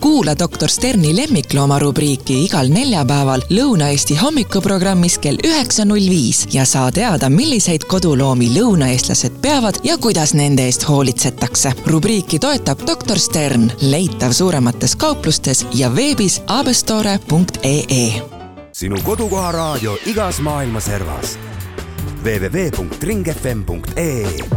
Kuula Dr. Sterni lemmiklooma rubriiki igal neljapäeval Lõuna-Eesti hommikuprogrammis kell 9.05 ja saa teada, milliseid koduloomi lõunaeestlased peavad ja kuidas nende eest hoolitsetakse. Rubriiki toetab Dr. Stern, leitav suuremates kauplustes ja veebis abestore.ee. Sinu kodukoha raadio igas maailma servas. www.ringfm.ee